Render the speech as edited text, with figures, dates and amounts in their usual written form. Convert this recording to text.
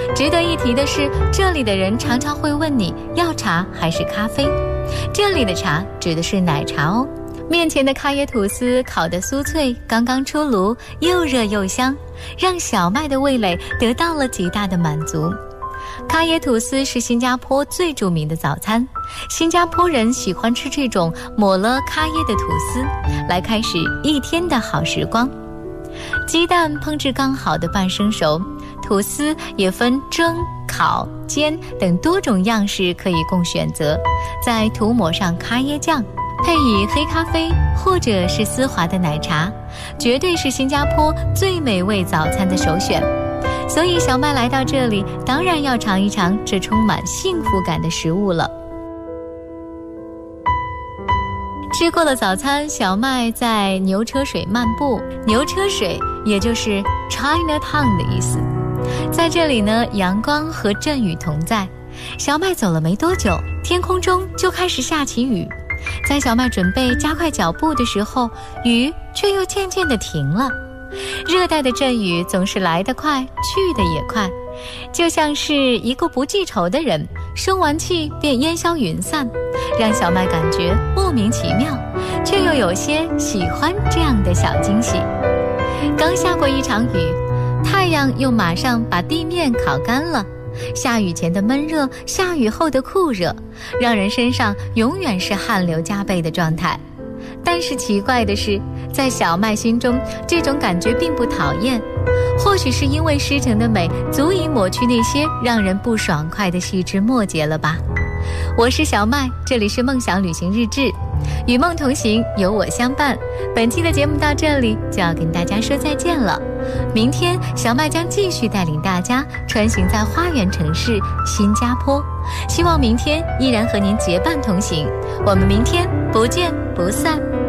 值得一提的是，这里的人常常会问你要茶还是咖啡。这里的茶指的是奶茶哦。面前的咖椰吐司烤得酥脆，刚刚出炉，又热又香，让小麦的味蕾得到了极大的满足。咖椰吐司是新加坡最著名的早餐，新加坡人喜欢吃这种抹了咖椰的吐司，来开始一天的好时光。鸡蛋烹制刚好的半生熟，吐司也分蒸、烤、煎等多种样式可以供选择，再涂抹上咖椰酱，配以黑咖啡或者是丝滑的奶茶，绝对是新加坡最美味早餐的首选。所以小麦来到这里，当然要尝一尝这充满幸福感的食物了。吃过了早餐，小麦在牛车水漫步。牛车水也就是 Chinatown 的意思。在这里呢，阳光和阵雨同在。小麦走了没多久，天空中就开始下起雨。在小麦准备加快脚步的时候，雨却又渐渐地停了。热带的阵雨总是来得快，去得也快，就像是一个不记仇的人，生完气便烟消云散，让小麦感觉莫名其妙，却又有些喜欢这样的小惊喜。刚下过一场雨，太阳又马上把地面烤干了，下雨前的闷热，下雨后的酷热，让人身上永远是汗流浃背的状态。但是奇怪的是，在小麦心中，这种感觉并不讨厌，或许是因为诗城的美足以抹去那些让人不爽快的细枝末节了吧。我是小麦，这里是梦想旅行日志，与梦同行，有我相伴。本期的节目到这里就要跟大家说再见了。明天小麦将继续带领大家穿行在花园城市新加坡，希望明天依然和您结伴同行。我们明天不见不散。